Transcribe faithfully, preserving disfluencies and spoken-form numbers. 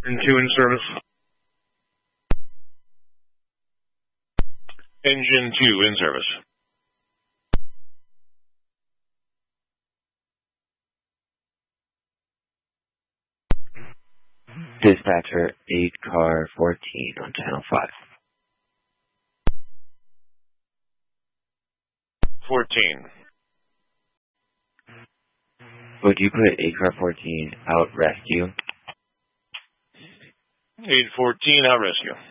two in service. Engine two in service. Dispatcher, eight car fourteen on channel five. fourteen. Would you put eight car fourteen out rescue? eight fourteen, out rescue.